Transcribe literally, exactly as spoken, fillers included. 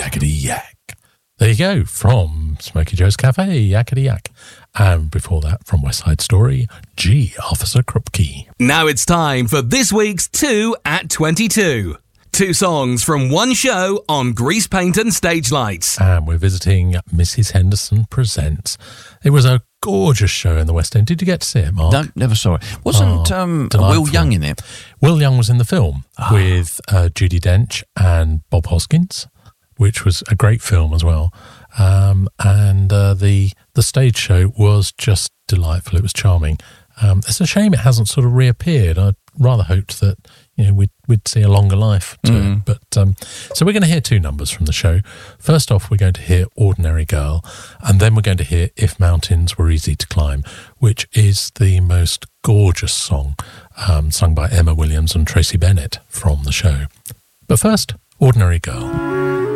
Yakety yak. There you go, from Smokey Joe's Cafe, Yakety yak. And before that, from West Side Story, G, Officer Krupke. Now it's time for this week's Two at twenty-two. Two songs from one show on Grease Paint and Stage Lights. And we're visiting Missus Henderson Presents. It was a gorgeous show in the West End. Did you get to see it, Mark? No, never saw it. Wasn't Oh, um, delightful. Will Young in it? Will Young was in the film Oh. with uh, Judi Dench and Bob Hoskins, which was a great film as well. Um, and uh, the the stage show was just delightful. It was charming. Um, it's a shame it hasn't sort of reappeared. I rather hoped that you know we'd we'd see a longer life to Mm. it. But um, so we're going to hear two numbers from the show. First off, we're going to hear "Ordinary Girl," and then we're going to hear "If Mountains Were Easy to Climb," which is the most gorgeous song um, sung by Emma Williams and Tracy Bennett from the show. But first, "Ordinary Girl."